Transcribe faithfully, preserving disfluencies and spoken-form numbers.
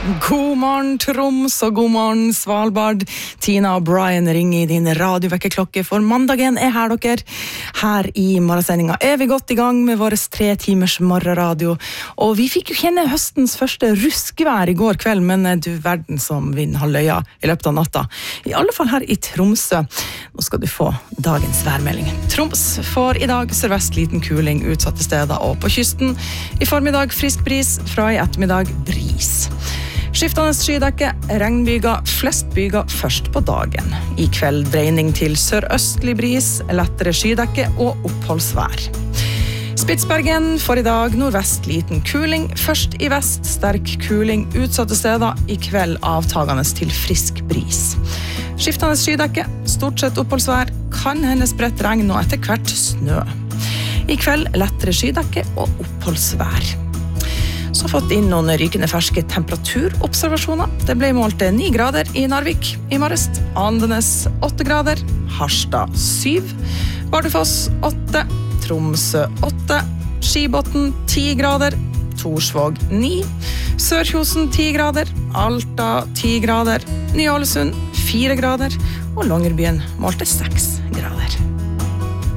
God morgen Troms og god morgen Svalbard. Tina og Brian ringer i din radiovekkerklokke, for mandagen er her dere. Her i morgensendinga er vi godt i gang med våres tre timers morgenradio. Og vi fikk jo kjenne høstens første ruskevær i går kveld, men du verden som vind har løya i løpet av natta. I alle fall her i Tromsø. Nå skal du få dagens værmelding. Troms får i dag sørvest liten kuling utsatte steder og på kysten. I formiddag frisk bris, fra i ettermiddag bris. Skiftende skydekke, regnbyger, flest byger først på dagen. I kveld dreining til sørøstlig bris, lettere skydekke og oppholdsvær. Spitsbergen får i dag nordvest liten kuling, først i vest sterk kuling utsatte steder, i kveld avtagende til frisk bris. Skiftende skydekke, stort sett oppholdsvær, kan hende spredt regn og etter hvert snø. I kveld lettere skydekke og oppholdsvær. Så har fått inn noen rykende ferske temperaturopservasjoner. Det ble målt ni grader i Narvik i morges, Andenes åtte grader, Harstad syv, Bardufoss åtte, Tromsø åtte, Skibotn ti grader, Torsvåg ni, Sørkjosen ti grader, Alta ti grader, Ny-Ålesund fire grader, og Longyearbyen målte seks grader.